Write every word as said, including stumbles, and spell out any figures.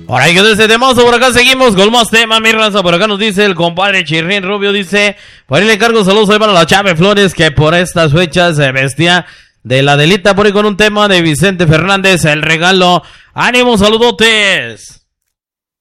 Por ahí quedó ese temazo, por acá seguimos con más temas, mi raza. Por acá nos dice el compadre Chirrín Rubio, dice, por ahí le encargo saludos ahí para la Chave Flores, que por estas fechas se vestía de la Adelita, por ahí con un tema de Vicente Fernández, el regalo. ¡Ánimo, saludotes!